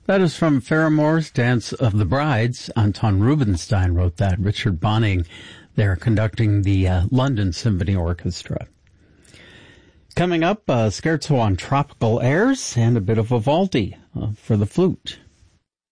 That is from Faramore's Dance of the Brides. Anton Rubinstein wrote that. Richard Bonning, they're conducting the London Symphony Orchestra. Coming up, Scherzo on Tropical Airs and a bit of Vivaldi for the flute.